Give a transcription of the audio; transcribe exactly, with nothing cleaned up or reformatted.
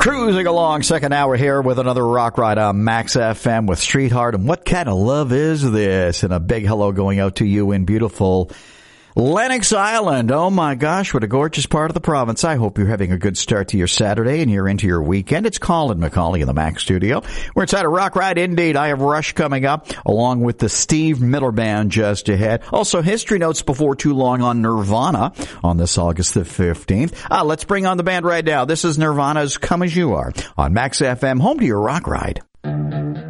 Cruising along, second hour here with another Rock Ride on Max F M with Streetheart. And what kind of love is this? And a big hello going out to you in beautiful Lennox Island. Oh my gosh, what a gorgeous part of the province. I hope you're having a good start to your Saturday and you're into your weekend. It's Colin McCauley in the Mac Studio. We're inside a Rock Ride indeed. I have Rush coming up along with the Steve Miller Band just ahead. Also history notes before too long on Nirvana on this August the fifteenth. Ah, let's bring on the band right now. This is Nirvana's Come As You Are on Max F M, home to your Rock Ride.